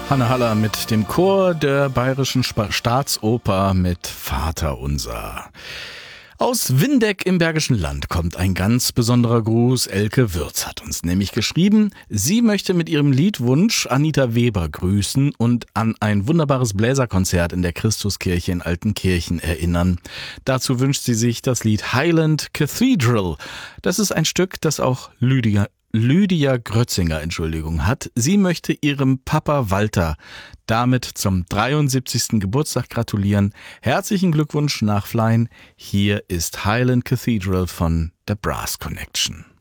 Hanne Haller mit dem Chor der Bayerischen Staatsoper mit Vater unser. Aus Windeck im Bergischen Land kommt ein ganz besonderer Gruß. Elke Würz hat uns nämlich geschrieben, sie möchte mit ihrem Liedwunsch Anita Weber grüßen und an ein wunderbares Bläserkonzert in der Christuskirche in Altenkirchen erinnern. Dazu wünscht sie sich das Lied Highland Cathedral. Das ist ein Stück, das auch Lydia Grötzinger, hat. Sie möchte ihrem Papa Walter damit zum 73. Geburtstag gratulieren. Herzlichen Glückwunsch nach Flein. Hier ist Highland Cathedral von The Brass Connection.